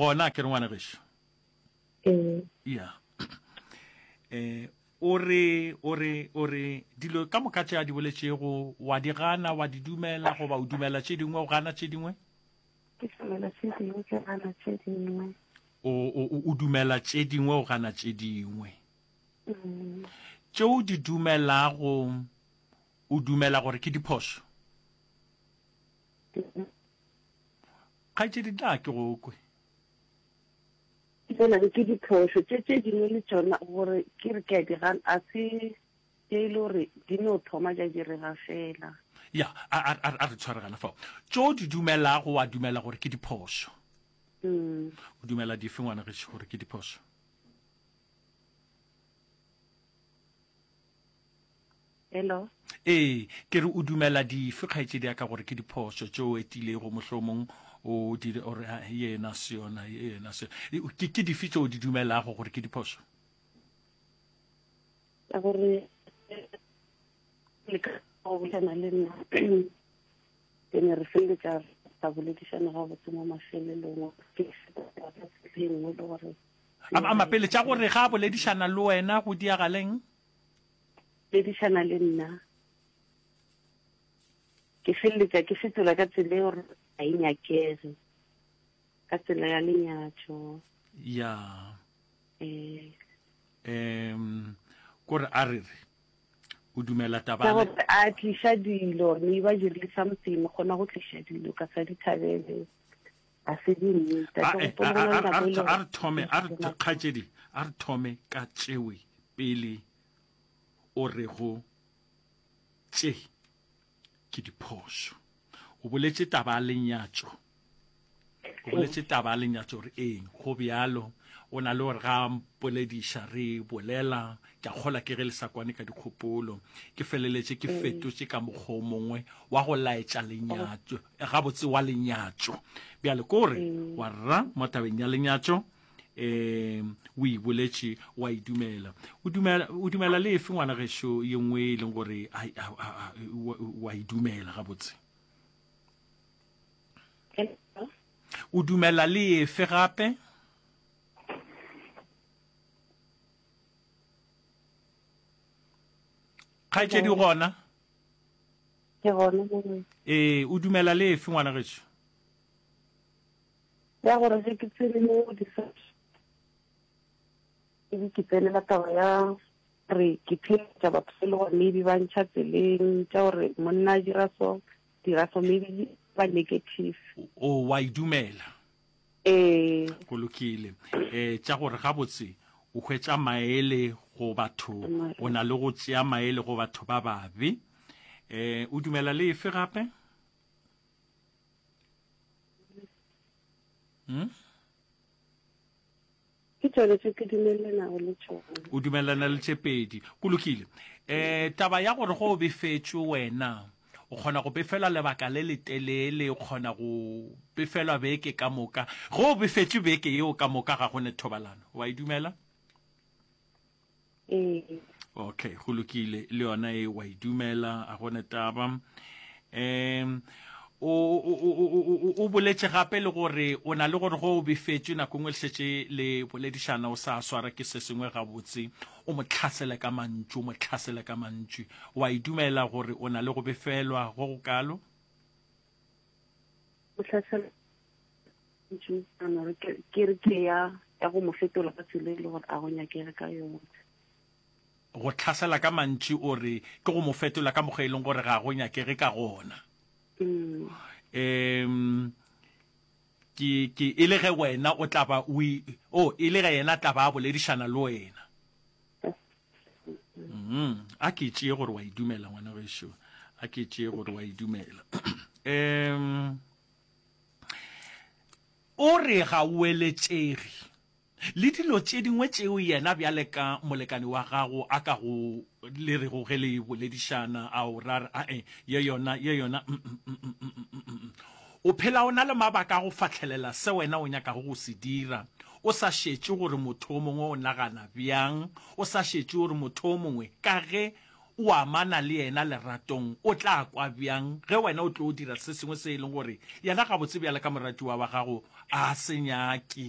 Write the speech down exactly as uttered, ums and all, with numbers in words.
gona ke re ngwana gesho eh ya eh ore ore ore dilo ka moka tša di boletšego wa di gana wa di dumela go ba o dumela tše dingwe o gana tše dingwe ke dumela tše dingwe ke gana tše dingwe o o o dumela tše dingwe o gana tše dingwe mm tšeo di dumelago o dumela gore ke diphoso ga tše di tla ke go kwe fela ke diphoso tše tše dingwe le tšona gore ke re ke a di gana a se tše e le gore di no thoma ja di rega fela ya a a a re tshwaregana fao tšeo di dumelago wa dumela gore ke diphoso mm o dumela dife ngwana ge gore ke diphoso hello ee ke re o dumela dife kgaetšedi ya ka gore ke diphoso tšeo etilego mohlomong o di ore yena se yona yena se ke ke dife tšeo di dumelago gore ke diphoso ya gore le ka go bona le nna ke ne re feletša sa boledišana ga botse mo mafelelong ke sengwe le gore a mapele tša gore ga boledišana le wena go diagaleng boledišana le nna ke feletša ke fetola ka tsela e gore a inyakege ka tsela ya lenyatšo ya eh em kore a re re o dumela ka tabale gore a tliša dilo ne ba dirile something gona go tliša dilo ka sa di thabele a se di nnete a re thome a re kgaetšedi a re thome ka tšewe pele o re go tše ke diphoso o boletše taba a lenyatšo o boletše taba a lenyatšo gore eng go bjalo o na le gore ga mpolediša re bolela ke a kgola ke ge le sa kwane ka dikgopolo ke feleletše ke fetotše ka mokgwa o mongwe wa go laetša lenyatšo gabotse wa lenyatšo bjale kore wa rra mo tabeng ya lenyatšo um o e boletše wa e dumela o dumela o dumela le efe ngwana gešo ye nngwe e leng gore ai, a- a- a- wa wa e dumela gabotse o dumela le efe gape kgaetšedi gona ke gona gore ee o dumela le efe ngwana gešo ya gore ge ke tsene mo di-search ebe ke tsenela taba ya re ke pheletša batho se le gore maybe ba ntšha tseleng tša gore monna a dira so dira so maybe ba negative o wa e dumela eh go lokile um tša gore gabotse o hwetša maele go batho o na le go tšea maele go batho ba babe um o dumela le efe gape Hmm? ke tšone tse ke dumelanago le tšone o dumelana le tše pedi go lokile um taba ya gore go o befetšwe wena o kgona go befela lebaka le letelele o kgona go befelwa beke ka moka go o befetšwe beke yeo ka moka ga gone thobalano wa e dumela eh okay go lokile le yona e wa e dumela a gone taba um o o o o o boletše gape le gore o na le gore go o befetšwe nako ngwe le šetše le boledišana o sa swara ke se sengwe gabotse o mo tlhasele ka mantšu o mo tlhasele ka mantšu wa e dumela gore o na le go befelwa go go kalo o tlhasela ntšu anore ke re ke ya ya go mo fetola ka tsela e le gore a go nyakege ka yone go tlhasela ka mantši o re ke go mo fetola ka mokgwa e leng gore ga go nyakege ka gona mm um ke ke e le ge wena o tla ba o e- o e le ge yena tla ba a boledišana le wena mm a ke tšee gore wa e dumela ngwana gešo a ke tšee gore wa e dumela um o re ga o eletšege le dilo tše dingwe tšeo yena bjale ka molekane wa gago a ka go le re go ge le boledišana a o ra re ae ye yona ye yona mm, mm, mm, mm, mm, mm, mm. o phela o na le mabaka a go fatlhelela se wena o nyakago go se dira o sa šetše gore motho o mongwe o nagana bjang o sa šetše gore motho o mongwe ka ge o amana le yena leratong o tla kwa bjang ge wena o tlo o dira se sengwe se e leng gore yena gabotse bjale ka moratiwa wa gago a se nyake